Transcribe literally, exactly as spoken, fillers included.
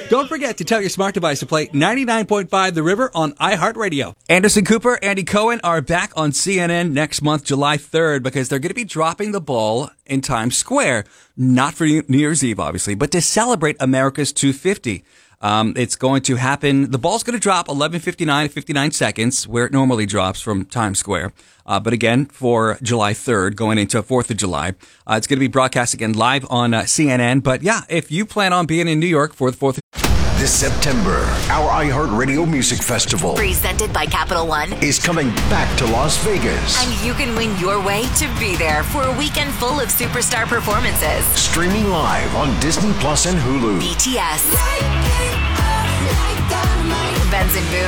Don't forget to tell your smart device to play ninety-nine point five The River on iHeartRadio. Anderson Cooper, Andy Cohen are back on C N N next month, July third, because they're going to be dropping the ball in Times Square. Not for New Year's Eve, obviously, but to celebrate America's two fifty. Um, it's going to happen. The ball's going to drop eleven fifty-nine, fifty-nine seconds, where it normally drops from Times Square. Uh, but again, for July third, going into fourth of July, uh, it's going to be broadcast again live on uh, C N N. But yeah, if you plan on being in New York for the fourth of This September, our iHeartRadio Music Festival, presented by Capital One, is coming back to Las Vegas. And you can win your way to be there for a weekend full of superstar performances. Streaming live on Disney Plus and Hulu. B T S, Benson Boone,